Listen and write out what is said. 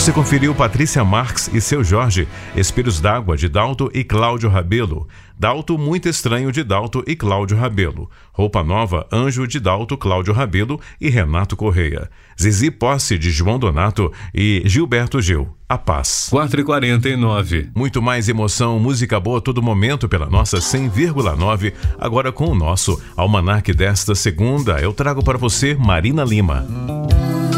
Você conferiu Patrícia Marques e Seu Jorge, Espelhos d'Água, de Dalto e Cláudio Rabelo. Dalto Muito Estranho, de Dalto e Cláudio Rabelo. Roupa Nova, Anjo, de Dalto, Cláudio Rabelo e Renato Correia. Zizi Posse, de João Donato e Gilberto Gil. A Paz. 4h49. Muito mais emoção, música boa a todo momento pela nossa 100,9. Agora com o nosso almanaque desta segunda, eu trago para você Marina Lima.